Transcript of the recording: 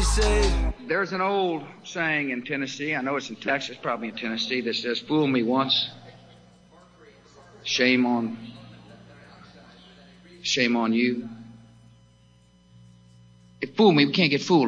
There's an old saying in Tennessee, I know it's in Texas, probably in Tennessee, that says, fool me once, shame on you. If fool me, we can't get fooled.